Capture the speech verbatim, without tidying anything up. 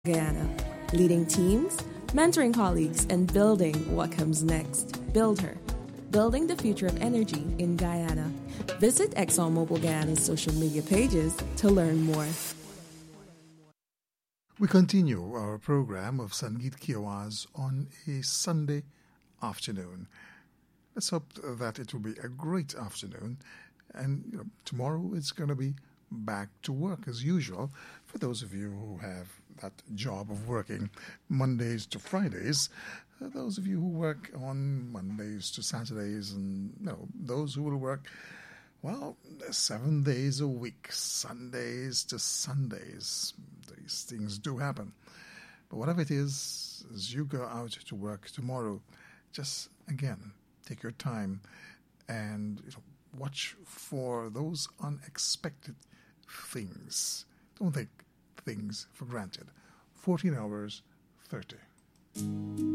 Guyana, leading teams, mentoring colleagues, and building what comes next. Build her, building the future of energy in Guyana. Visit ExxonMobil Guyana's social media pages to learn more. We continue our program of Sangeet Ki Awaaz on a Sunday afternoon. Let's hope that it will be a great afternoon, and you know, tomorrow it's going to be back to work as usual for those of you who have that job of working Mondays to Fridays. Uh, those of you who work on Mondays to Saturdays, and you know, those who will work, well, seven days a week, Sundays to Sundays. These things do happen. But whatever it is, as you go out to work tomorrow, just again, take your time and you know, watch for those unexpected things. Don't take things for granted. fourteen hours, thirty.